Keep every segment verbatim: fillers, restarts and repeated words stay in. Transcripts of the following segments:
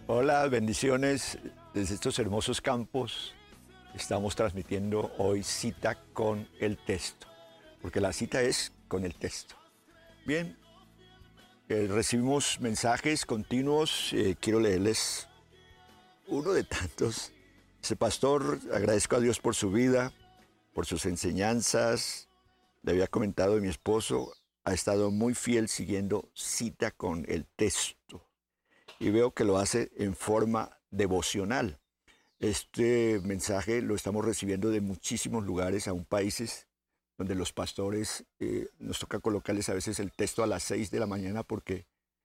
Hola, bendiciones desde estos hermosos campos. Estamos transmitiendo hoy cita con el texto, porque la cita es con el texto. Bien, eh, recibimos mensajes continuos, eh, quiero leerles uno de tantos. Ese pastor, agradezco a Dios por su vida, por sus enseñanzas. Le había comentado a mi esposo, ha estado muy fiel siguiendo cita con el texto. Y veo que lo hace en forma devocional. Este mensaje lo estamos recibiendo de muchísimos lugares, aún países donde los pastores eh, nos toca colocarles a veces el texto a las seis de la mañana porque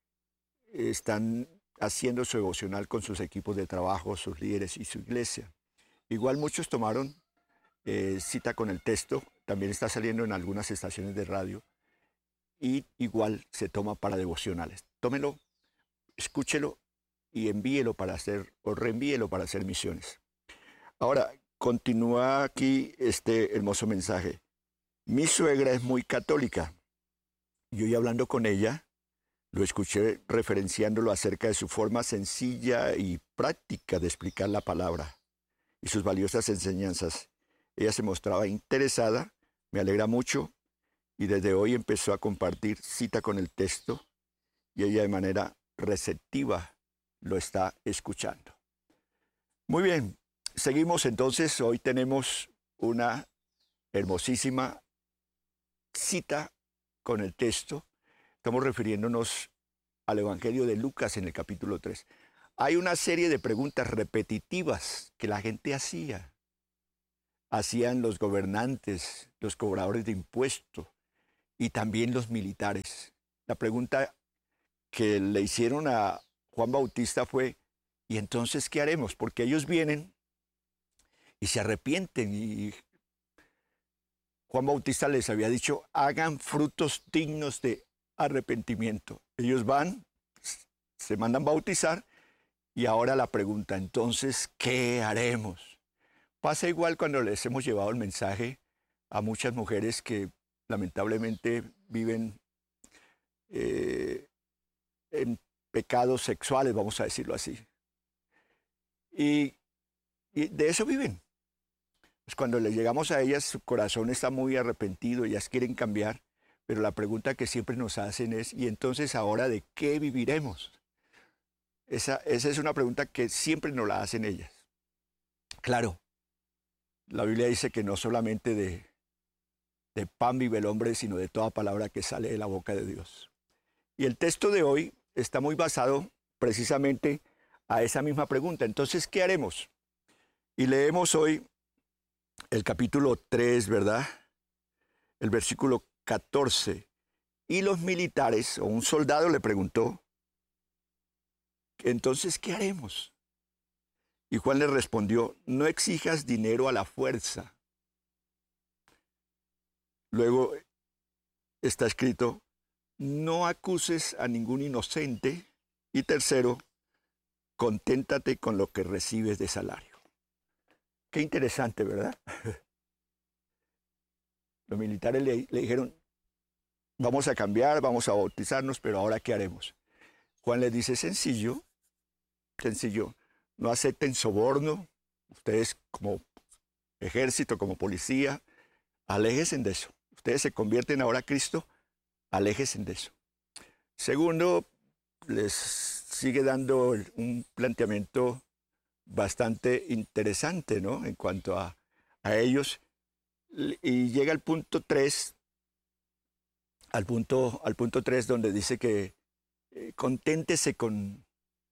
están haciendo su devocional con sus equipos de trabajo, sus líderes y su iglesia. Igual muchos tomaron eh, cita con el texto, también está saliendo en algunas estaciones de radio y igual se toma para devocionales. Tómelo, escúchelo y envíelo para hacer, o reenvíelo para hacer misiones. Ahora, continúa aquí este hermoso mensaje. Mi suegra es muy católica. Yo hoy hablando con ella, lo escuché referenciándolo acerca de su forma sencilla y práctica de explicar la palabra y sus valiosas enseñanzas. Ella se mostraba interesada, me alegra mucho, y desde hoy empezó a compartir cita con el texto, y ella de manera receptiva lo está escuchando. Muy bien, seguimos entonces. Hoy tenemos una hermosísima cita con el texto. Estamos refiriéndonos al Evangelio de Lucas en el capítulo tres. Hay una serie de preguntas repetitivas que la gente hacía. Hacían los gobernantes, los cobradores de impuestos y también los militares. La pregunta que le hicieron a Juan Bautista fue, ¿y entonces qué haremos? Porque ellos vienen y se arrepienten y Juan Bautista les había dicho, hagan frutos dignos de arrepentimiento. Ellos van, se mandan bautizar y ahora la pregunta, entonces, ¿qué haremos? Pasa igual cuando les hemos llevado el mensaje a muchas mujeres que lamentablemente viven eh, en pecados sexuales, vamos a decirlo así. Y, y de eso viven. Pues cuando les llegamos a ellas, su corazón está muy arrepentido, ellas quieren cambiar, pero la pregunta que siempre nos hacen es, ¿y entonces ahora de qué viviremos? Esa, esa es una pregunta que siempre nos la hacen ellas. Claro, la Biblia dice que no solamente de, de pan vive el hombre, sino de toda palabra que sale de la boca de Dios. Y el texto de hoy está muy basado precisamente a esa misma pregunta. Entonces, ¿qué haremos? Y leemos hoy el capítulo tres, ¿verdad? El versículo catorce. Y los militares, o un soldado le preguntó, entonces, ¿qué haremos? Y Juan le respondió, no exijas dinero a la fuerza. Luego está escrito, no acuses a ningún inocente. Y tercero, conténtate con lo que recibes de salario. Qué interesante, ¿verdad? Los militares le, le dijeron, vamos a cambiar, vamos a bautizarnos, pero ahora ¿qué haremos? Juan les dice, sencillo, sencillo, no acepten soborno, ustedes como ejército, como policía, aléjense de eso. Ustedes se convierten ahora a Cristo, aléjense de eso. Segundo, les sigue dando un planteamiento bastante interesante, ¿no? En cuanto a, a ellos. Y llega al punto tres, al punto, al punto tres donde dice que eh, conténtese con,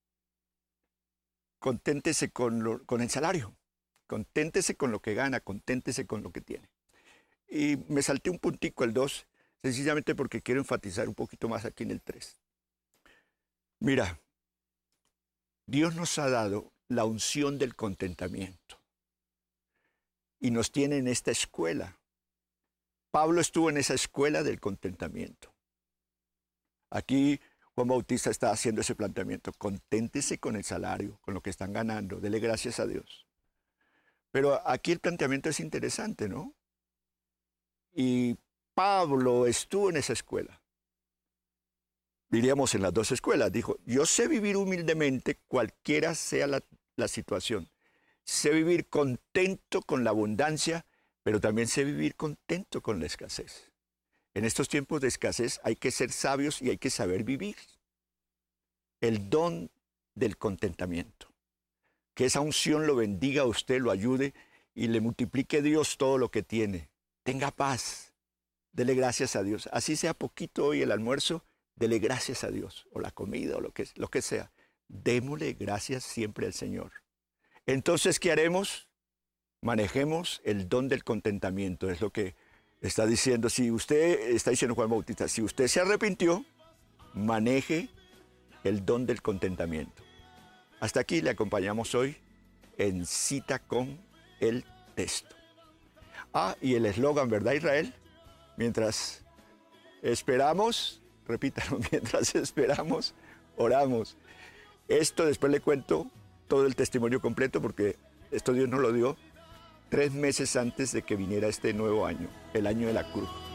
conténtese con, lo, con el salario, conténtese con lo que gana, conténtese con lo que tiene. Y me salté un puntico, el dos, sencillamente porque quiero enfatizar un poquito más aquí en el tres. Mira, Dios nos ha dado la unción del contentamiento y nos tiene en esta escuela. Pablo estuvo en esa escuela del contentamiento. Aquí Juan Bautista está haciendo ese planteamiento. Conténtese con el salario, con lo que están ganando, dele gracias a Dios. Pero aquí el planteamiento es interesante, ¿no? Y Pablo estuvo en esa escuela. diríamos en las dos escuelas. Dijo, yo sé vivir humildemente cualquiera sea la, la situación. Sé vivir contento con la abundancia, pero también sé vivir contento con la escasez. En estos tiempos de escasez hay que ser sabios y hay que saber vivir. El don del contentamiento. Que esa unción lo bendiga a usted, lo ayude y le multiplique Dios todo lo que tiene. Tenga paz. Dele gracias a Dios. Así sea poquito hoy el almuerzo, dele gracias a Dios. O la comida, o lo que, lo que sea. Démosle gracias siempre al Señor. Entonces, ¿qué haremos? Manejemos el don del contentamiento. Es lo que está diciendo. Si usted, está diciendo Juan Bautista, si usted se arrepintió, maneje el don del contentamiento. Hasta aquí le acompañamos hoy en Cita con el Texto. Ah, y el eslogan, ¿verdad, Israel? Mientras esperamos, repítalo, mientras esperamos, oramos. Esto después le cuento todo el testimonio completo porque esto Dios nos lo dio tres meses antes de que viniera este nuevo año, el año de la cruz.